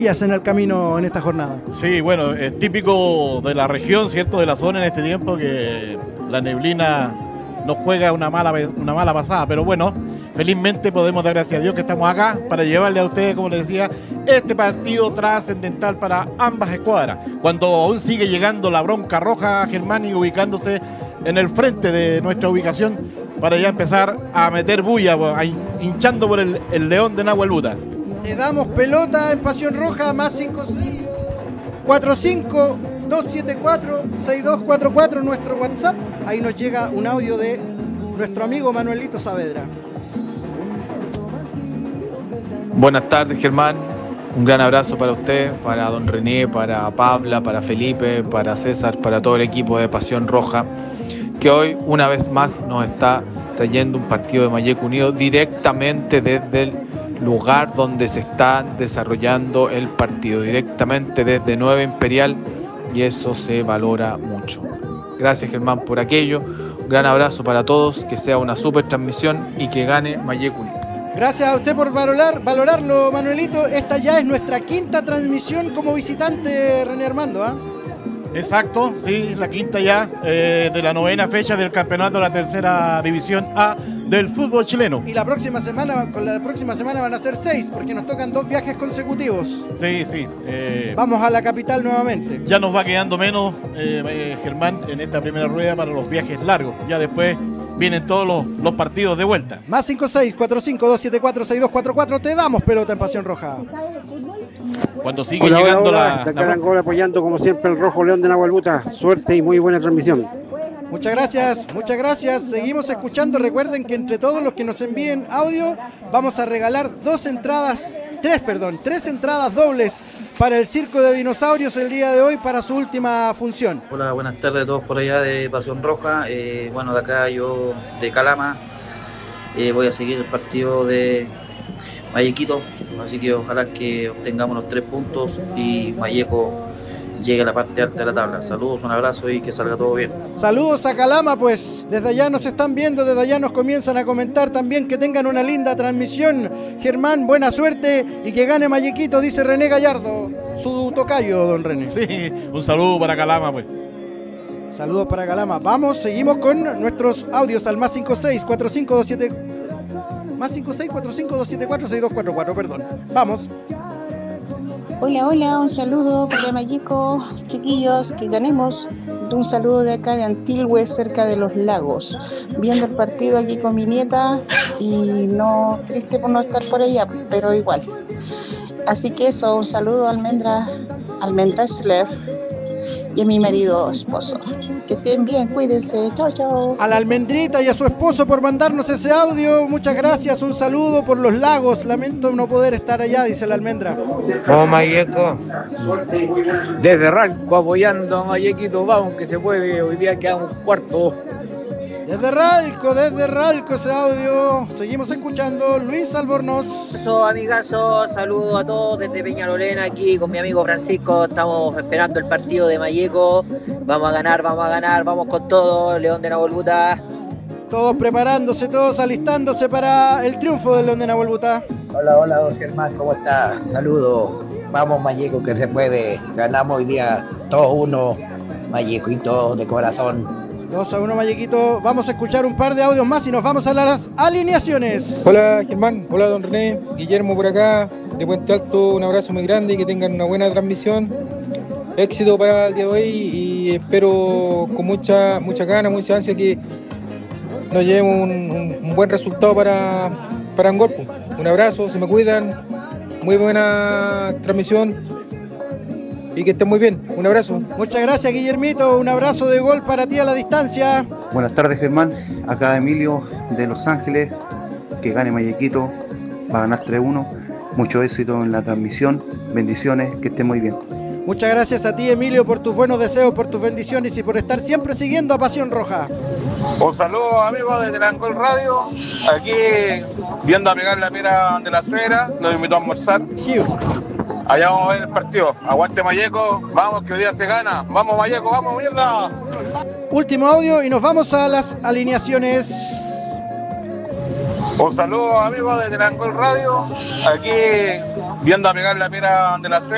en el camino en esta jornada. Sí, bueno, es típico de la región, ¿cierto? De la zona en este tiempo que la neblina nos juega una mala pasada, pero bueno, felizmente podemos dar gracias a Dios que estamos acá para llevarle a ustedes, como les decía, este partido trascendental para ambas escuadras, cuando aún sigue llegando la bronca roja, Germán, y ubicándose en el frente de nuestra ubicación para ya empezar a meter bulla, hinchando por el León de Nahuelbuta. Le damos pelota en Pasión Roja, más 56 45 274 6244, nuestro WhatsApp. Ahí nos llega un audio de nuestro amigo Manuelito Saavedra. Buenas tardes, Germán. Un gran abrazo para usted, para don René, para Pabla, para Felipe, para César, para todo el equipo de Pasión Roja, que hoy una vez más nos está trayendo un partido de Mayeco Unido directamente desde el lugar donde se está desarrollando el partido, directamente desde Nueva Imperial, y eso se valora mucho. Gracias, Germán, por aquello. Un gran abrazo para todos, que sea una super transmisión y que gane Mayeco Unido. Gracias a usted por valorarlo, Manuelito. Esta ya es nuestra quinta transmisión como visitante, René Armando, ¿ah? Exacto, sí, la quinta ya de la 9ª fecha del campeonato de la 3ª división A del fútbol chileno. Y la próxima semana, con la próxima semana van a ser 6, porque nos tocan 2 viajes consecutivos. Sí, sí. Vamos a la capital nuevamente. Ya nos va quedando menos, Germán, en esta primera rueda para los viajes largos. Ya después vienen todos los partidos de vuelta. Más 56 45 274 6244. Te damos pelota en Pasión Roja. Cuando sigue llegando la Angol apoyando como siempre el Rojo León de Nahuelbuta. Suerte y muy buena transmisión. Muchas gracias, muchas gracias. Seguimos escuchando. Recuerden que entre todos los que nos envíen audio vamos a regalar 3 entradas dobles para el Circo de Dinosaurios el día de hoy para su última función. Hola, buenas tardes a todos por allá de Pasión Roja. Bueno, de acá yo de Calama voy a seguir el partido de Mayequito, así que ojalá que obtengamos los 3 puntos y Mayeco llegue a la parte alta de la tabla. Saludos, un abrazo y que salga todo bien. Saludos a Calama, pues desde allá nos están viendo, desde allá nos comienzan a comentar también. Que tengan una linda transmisión. Germán, buena suerte y que gane Mayequito, dice René Gallardo, su tocayo, don René. Sí, un saludo para Calama, pues. Saludos para Calama. Vamos, seguimos con nuestros audios al más 56 45 27 más 56 45 274 6244, perdón. Vamos. Hola, un saludo para Mayeco, chiquillos, que ganemos. Un saludo de acá de Antilhue, cerca de Los Lagos, viendo el partido aquí con mi nieta y no triste por no estar por allá, pero igual. Así que eso, un saludo a Almendra Slev y a mi marido esposo. Que estén bien, cuídense, chao, chao. A la Almendrita y a su esposo por mandarnos ese audio, muchas gracias, un saludo por Los Lagos. Lamento no poder estar allá, dice la Almendra. Vamos, Mayeco, desde Ranco apoyando a Mayequito, vamos que se puede, hoy día quedamos cuarto. Desde Ralco ese audio. Seguimos escuchando. Luis Albornoz. Eso, amigazos, saludos a todos desde Peñalolena, aquí con mi amigo Francisco. Estamos esperando el partido de Mayeco. Vamos a ganar, vamos con todo. León de Nahuelbuta. Todos preparándose, todos alistándose para el triunfo del León de Nahuelbuta. Hola, don Germán, ¿cómo está? Saludos. Vamos, Mayeco, que se puede. Ganamos hoy día 2-1. Mayequito de corazón. 2-1 Mayequito. Vamos a escuchar un par de audios más y nos vamos a las alineaciones. Hola, Germán. Hola, don René. Guillermo por acá, de Puente Alto. Un abrazo muy grande y que tengan una buena transmisión. Éxito para el día de hoy y espero con mucha gana, mucha ansia que nos llevemos un buen resultado para Angol. Un abrazo, se me cuidan. Muy buena transmisión. Y que estén muy bien, un abrazo. Muchas gracias, Guillermito, un abrazo de gol para ti a la distancia. Buenas tardes, Germán, acá Emilio de Los Ángeles. Que gane Mayequito, va a ganar 3-1. Mucho éxito en la transmisión, bendiciones, que esté muy bien. Muchas gracias a ti, Emilio, por tus buenos deseos, por tus bendiciones y por estar siempre siguiendo a Pasión Roja. Un saludo, amigos, desde la Angol Radio, aquí viendo a pegar la pera de la Cera, los invito a almorzar. Allá vamos a ver el partido. Aguante Mayeco, vamos que hoy día se gana. Vamos Mayeco, vamos mierda. Último audio y nos vamos a las alineaciones. Un saludo, amigos, desde la Angol Radio, aquí viendo a pegar la pera de la Cera.